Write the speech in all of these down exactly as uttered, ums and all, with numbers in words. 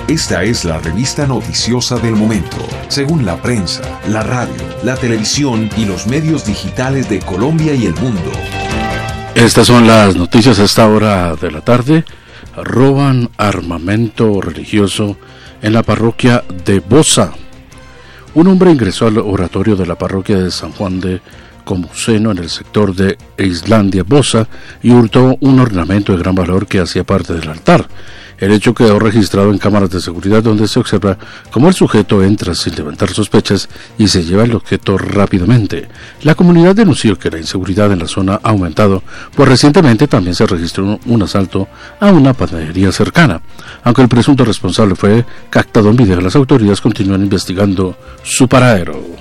Esta es la revista noticiosa del momento, según la prensa, la radio, la televisión y los medios digitales de Colombia y el mundo. Estas son las noticias a esta hora de la tarde. Roban armamento religioso en la parroquia de Bosa. Un hombre ingresó al oratorio de la parroquia de San Juan de Comuseno en el sector de Islandia, Bosa, y hurtó un ornamento de gran valor que hacía parte del altar. El hecho quedó registrado en cámaras de seguridad donde se observa cómo el sujeto entra sin levantar sospechas y se lleva el objeto rápidamente. La comunidad denunció que la inseguridad en la zona ha aumentado, pues recientemente también se registró un asalto a una panadería cercana. Aunque el presunto responsable fue captado en video, las autoridades continúan investigando su paradero.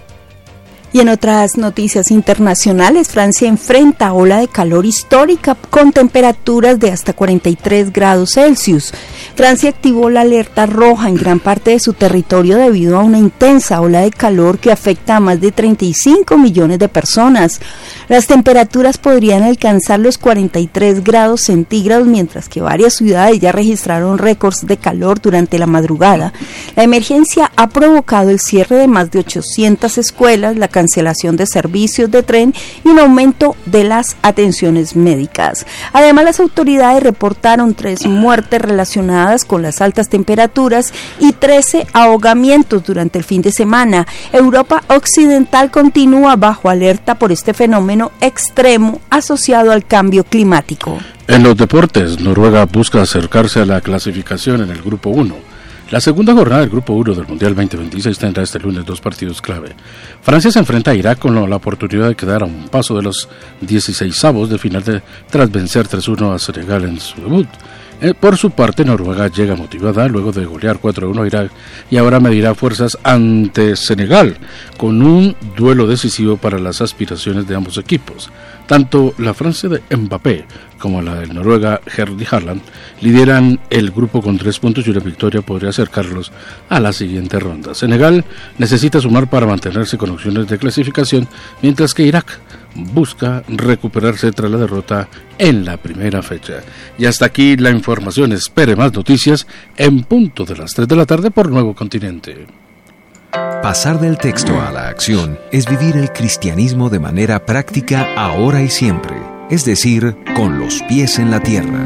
Y en otras noticias internacionales, Francia enfrenta ola de calor histórica con temperaturas de hasta cuarenta y tres grados Celsius. Francia activó la alerta roja en gran parte de su territorio debido a una intensa ola de calor que afecta a más de treinta y cinco millones de personas. Las temperaturas podrían alcanzar los cuarenta y tres grados centígrados, mientras que varias ciudades ya registraron récords de calor durante la madrugada. La emergencia ha provocado el cierre de más de ochocientas escuelas, la cancelación de servicios de tren y un aumento de las atenciones médicas. Además, las autoridades reportaron tres muertes relacionadas con las altas temperaturas y trece ahogamientos durante el fin de semana. Europa Occidental continúa bajo alerta por este fenómeno extremo asociado al cambio climático. En los deportes, Noruega busca acercarse a la clasificación en el Grupo uno. La segunda jornada del Grupo uno del Mundial veinte veintiséis tendrá este lunes dos partidos clave. Francia se enfrenta a Irak con la oportunidad de quedar a un paso de los dieciseisavos de final de, tras vencer tres uno a Senegal en su debut. Eh, por su parte, Noruega llega motivada luego de golear cuatro uno a Irak y ahora medirá fuerzas ante Senegal, con un duelo decisivo para las aspiraciones de ambos equipos. Tanto la Francia de Mbappé como la de Noruega, Erling Haaland, lideran el grupo con tres puntos y una victoria podría acercarlos a la siguiente ronda. Senegal necesita sumar para mantenerse con opciones de clasificación, mientras que Irak busca recuperarse tras la derrota en la primera fecha. Y hasta aquí la información. Espere más noticias en punto de las tres de la tarde por Nuevo Continente. Pasar del texto a la acción es vivir el cristianismo de manera práctica ahora y siempre, es decir, con los pies en la tierra.